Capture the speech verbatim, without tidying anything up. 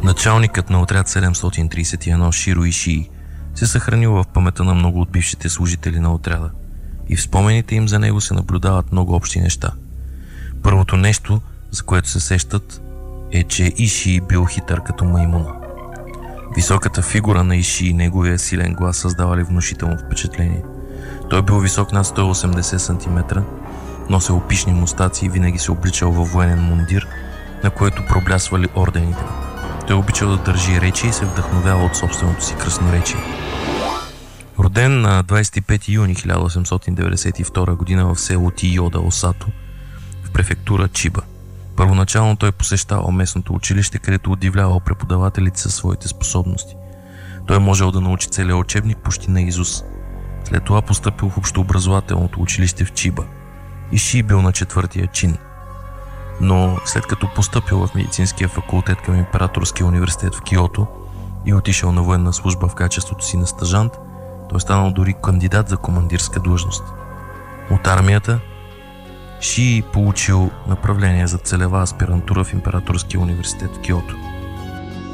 Началникът на отряд седемстотин тридесет и едно Широ Ишии се съхранил в паметта на много от бившите служители на отряда и в спомените им за него се наблюдават много общи неща. Първото нещо, за което се сещат, е, че Ишии бил хитър като маймуна. Високата фигура на Ишии и неговия силен глас създавали внушително впечатление. Той бил висок над сто и осемдесет сантиметра, носил пишни мустаци и винаги се обличал във военен мундир, на което проблясвали ордените. Той обичал да държи речи и се вдъхновява от собственото си красноречие. Роден на двадесет и пети юни хиляда осемстотин деветдесет и втора година в село Тийода, Осато, в префектура Чиба. Първоначално той посещавал местното училище, където удивлявал преподавателите със своите способности. Той можел да научи целия учебник почти наизуст. След това постъпил в общообразователното училище в Чиба. Ишии бил на четвъртия чин. Но след като постъпил в медицинския факултет към Императорския университет в Киото и отишъл на военна служба в качеството си на стажант, той станал дори кандидат за командирска длъжност. От армията Шии получил направление за целева аспирантура в Императорския университет в Киото.